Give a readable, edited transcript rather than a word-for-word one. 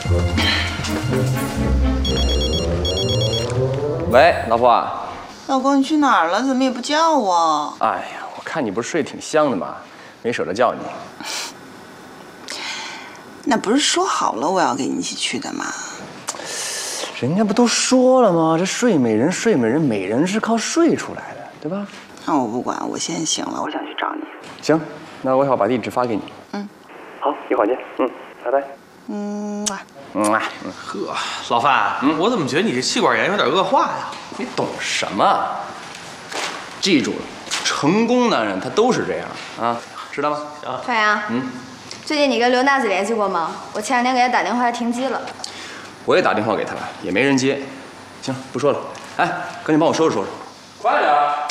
喂，老婆。 老公，你去哪儿了？怎么也不叫我？ 哎呀，我看你不是睡挺香的吗？没舍得叫你。 那不是说好了我要跟你一起去的吗？ 人家不都说了吗？这睡美人，睡美人，美人是靠睡出来的，对吧？ 那我不管，我现在醒了，我想去找你。 行，那我一会儿把地址发给你。好，一会儿见。拜拜。 呵，老范，我怎么觉得你这气管炎有点恶化呀？ 你懂什么？记住了，成功男人他都是这样啊，知道吗？ 川阳，最近你跟刘娜子联系过吗？我前两天给她打电话停机了。 我也打电话给他，也没人接。行，不说了。哎，赶紧帮我收拾收拾。快点。